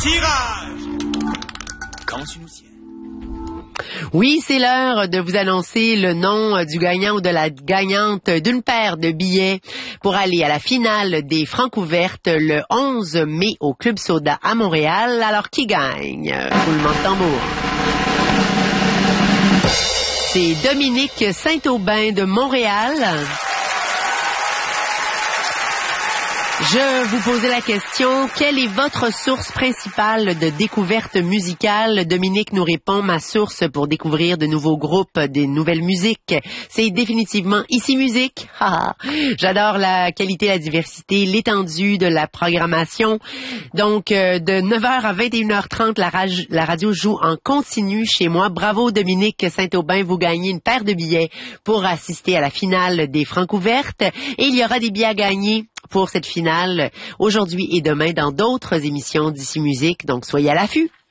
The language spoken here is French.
Tirage. Consciencieux. Oui, c'est l'heure de vous annoncer le nom du gagnant ou de la gagnante d'une paire de billets pour aller à la finale des Francouvertes le 11 mai au Club Soda à Montréal. Alors, qui gagne? Roulement de tambour. C'est Dominique Saint-Aubin de Montréal. Je vous posais la question, quelle est votre source principale de découverte musicale? Dominique nous répond, ma source pour découvrir de nouveaux groupes, des nouvelles musiques, c'est définitivement Ici Musique. J'adore la qualité, la diversité, l'étendue de la programmation. Donc, de 9h à 21h30, la radio joue en continu chez moi. Bravo Dominique Saint-Aubin, vous gagnez une paire de billets pour assister à la finale des Francouvertes. Et il y aura des billets à gagner pour cette finale aujourd'hui et demain dans d'autres émissions d'Ici Musique. Donc, soyez à l'affût.